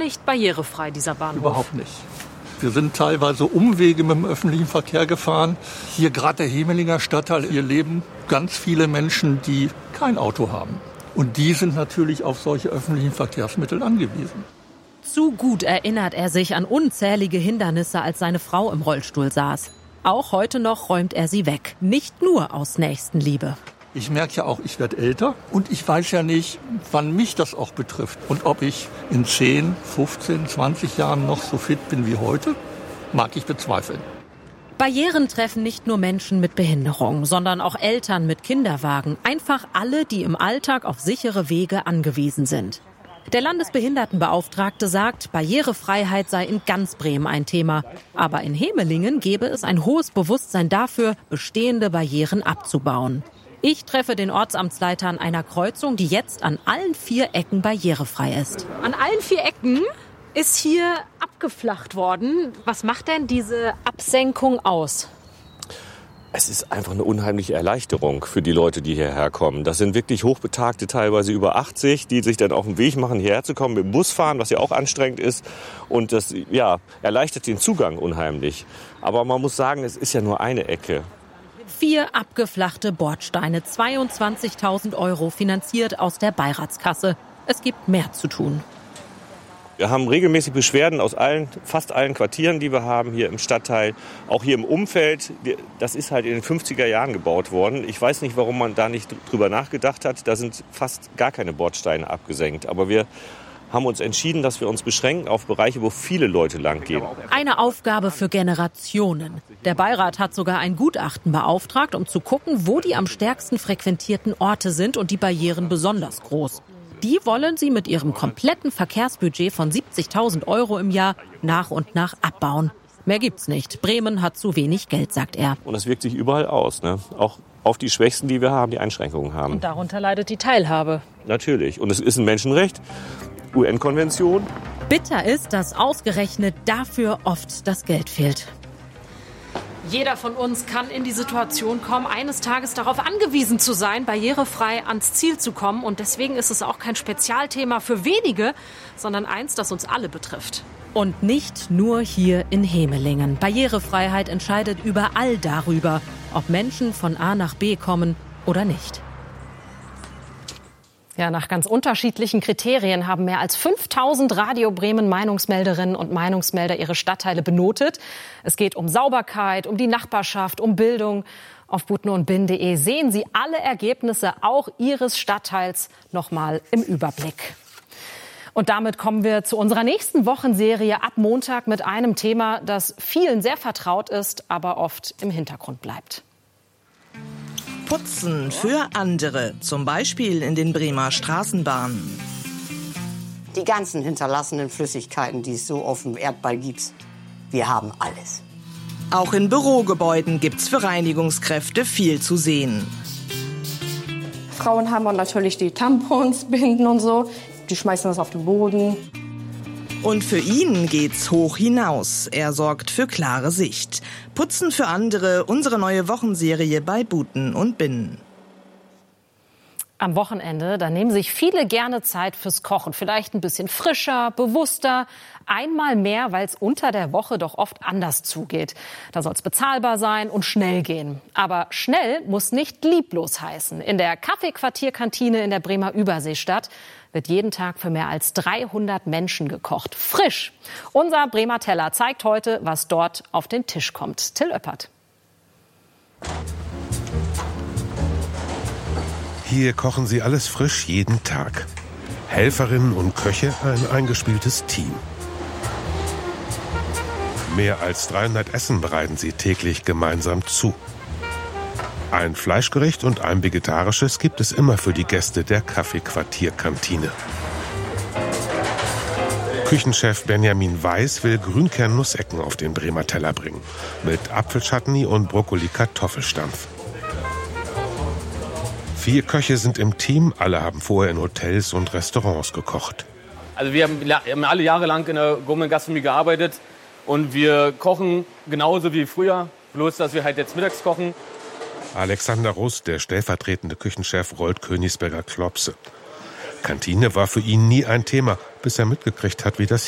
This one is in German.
nicht barrierefrei, dieser Bahnhof. Überhaupt nicht. Wir sind teilweise Umwege mit dem öffentlichen Verkehr gefahren. Hier gerade der Hemelinger Stadtteil, hier leben ganz viele Menschen, die kein Auto haben. Und die sind natürlich auf solche öffentlichen Verkehrsmittel angewiesen. Zu gut erinnert er sich an unzählige Hindernisse, als seine Frau im Rollstuhl saß. Auch heute noch räumt er sie weg. Nicht nur aus Nächstenliebe. Ich merke ja auch, ich werde älter und ich weiß ja nicht, wann mich das auch betrifft. Und ob ich in 10, 15, 20 Jahren noch so fit bin wie heute, mag ich bezweifeln. Barrieren treffen nicht nur Menschen mit Behinderung, sondern auch Eltern mit Kinderwagen. Einfach alle, die im Alltag auf sichere Wege angewiesen sind. Der Landesbehindertenbeauftragte sagt, Barrierefreiheit sei in ganz Bremen ein Thema. Aber in Hemelingen gäbe es ein hohes Bewusstsein dafür, bestehende Barrieren abzubauen. Ich treffe den Ortsamtsleiter an einer Kreuzung, die jetzt an allen 4 Ecken barrierefrei ist. An allen 4 Ecken ist hier abgeflacht worden. Was macht denn diese Absenkung aus? Es ist einfach eine unheimliche Erleichterung für die Leute, die hierher kommen. Das sind wirklich Hochbetagte, teilweise über 80, die sich dann auf den Weg machen, hierher zu kommen, mit dem Bus fahren, was ja auch anstrengend ist. Und das erleichtert den Zugang unheimlich. Aber man muss sagen, es ist ja nur eine Ecke. 4 abgeflachte Bordsteine, 22.000 € finanziert aus der Beiratskasse. Es gibt mehr zu tun. Wir haben regelmäßig Beschwerden aus fast allen Quartieren, die wir haben hier im Stadtteil. Auch hier im Umfeld, das ist halt in den 50er Jahren gebaut worden. Ich weiß nicht, warum man da nicht drüber nachgedacht hat. Da sind fast gar keine Bordsteine abgesenkt. Aber wir haben uns entschieden, dass wir uns beschränken auf Bereiche, wo viele Leute lang gehen. Eine Aufgabe für Generationen. Der Beirat hat sogar ein Gutachten beauftragt, um zu gucken, wo die am stärksten frequentierten Orte sind und die Barrieren besonders groß. Die wollen sie mit ihrem kompletten Verkehrsbudget von 70.000 € im Jahr nach und nach abbauen. Mehr gibt's nicht. Bremen hat zu wenig Geld, sagt er. Und das wirkt sich überall aus, ne? Auch auf die Schwächsten, die wir haben, die Einschränkungen haben. Und darunter leidet die Teilhabe. Natürlich. Und es ist ein Menschenrecht. UN-Konvention. Bitter ist, dass ausgerechnet dafür oft das Geld fehlt. Jeder von uns kann in die Situation kommen, eines Tages darauf angewiesen zu sein, barrierefrei ans Ziel zu kommen. Und deswegen ist es auch kein Spezialthema für wenige, sondern eins, das uns alle betrifft. Und nicht nur hier in Hemelingen. Barrierefreiheit entscheidet überall darüber, ob Menschen von A nach B kommen oder nicht. Ja, nach ganz unterschiedlichen Kriterien haben mehr als 5.000 Radio Bremen Meinungsmelderinnen und Meinungsmelder ihre Stadtteile benotet. Es geht um Sauberkeit, um die Nachbarschaft, um Bildung. Auf buttenundbinn.de sehen Sie alle Ergebnisse auch Ihres Stadtteils nochmal im Überblick. Und damit kommen wir zu unserer nächsten Wochenserie ab Montag mit einem Thema, das vielen sehr vertraut ist, aber oft im Hintergrund bleibt. Putzen für andere, zum Beispiel in den Bremer Straßenbahnen. Die ganzen hinterlassenen Flüssigkeiten, die es so auf dem Erdball gibt, wir haben alles. Auch in Bürogebäuden gibt's für Reinigungskräfte viel zu sehen. Frauen haben natürlich die Tampons, Binden und so. Die schmeißen das auf den Boden. Und für ihn geht's hoch hinaus. Er sorgt für klare Sicht. Putzen für andere, unsere neue Wochenserie bei Buten und Binnen. Am Wochenende, da nehmen sich viele gerne Zeit fürs Kochen. Vielleicht ein bisschen frischer, bewusster. Einmal mehr, weil es unter der Woche doch oft anders zugeht. Da soll es bezahlbar sein und schnell gehen. Aber schnell muss nicht lieblos heißen. In der Kaffeequartierkantine in der Bremer Überseestadt wird jeden Tag für mehr als 300 Menschen gekocht. Frisch. Unser Bremer Teller zeigt heute, was dort auf den Tisch kommt. Till Oeppert. Hier kochen sie alles frisch jeden Tag. Helferinnen und Köche, ein eingespieltes Team. Mehr als 300 Essen bereiten sie täglich gemeinsam zu. Ein Fleischgericht und ein vegetarisches gibt es immer für die Gäste der Kaffeequartierkantine. Küchenchef Benjamin Weiß will Grünkern-Nussecken auf den Bremer Teller bringen. Mit Apfelchutney und Brokkoli-Kartoffelstampf. 4 Köche sind im Team, alle haben vorher in Hotels und Restaurants gekocht. Also wir haben alle Jahre lang in der Gourmet-Gastronomie gearbeitet und wir kochen genauso wie früher, bloß dass wir halt jetzt mittags kochen. Alexander Russ, der stellvertretende Küchenchef, rollt Königsberger Klopse. Kantine war für ihn nie ein Thema, bis er mitgekriegt hat, wie das